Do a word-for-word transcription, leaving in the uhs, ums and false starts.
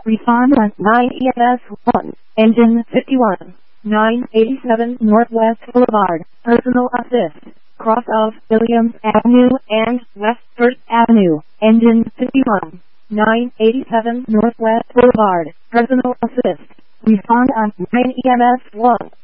Respond on nine E M S one, engine fifty-one, nine eighty-seven Northwest Boulevard, personal assist, cross of Williams Avenue and West First Avenue, engine fifty-one, nine eighty-seven Northwest Boulevard, personal assist. Respond on nine E M S one.